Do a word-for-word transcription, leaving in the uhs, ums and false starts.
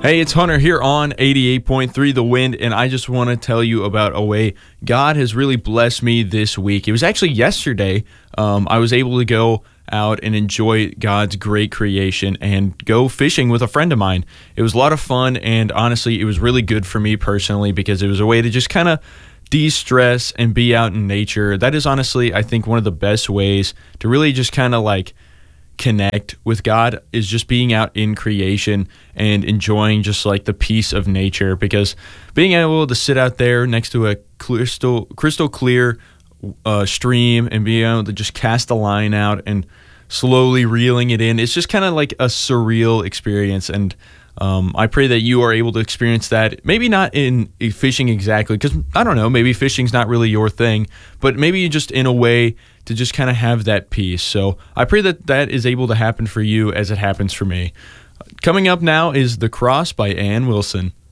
Hey, it's Hunter here on eighty-eight point three The Wind, and I just want to tell you about a way God has really blessed me this week. It was actually yesterday. Um, I was able to go out and enjoy God's great creation and go fishing with a friend of mine. It was a lot of fun, and honestly, it was really good for me personally because it was a way to just kind of de-stress and be out in nature. That is honestly, I think, one of the best ways to really just kind of like connect with God is just being out in creation and enjoying just like the peace of nature, because being able to sit out there next to a crystal crystal clear uh, stream and being able to just cast a line out and slowly reeling it in, it's just kind of like a surreal experience. And um, I pray that you are able to experience that, maybe not in fishing exactly, because I don't know, maybe fishing's not really your thing, but maybe just in a way to just kind of have that peace. So I pray that that is able to happen for you as it happens for me. Coming up now is The Cross by Ann Wilson.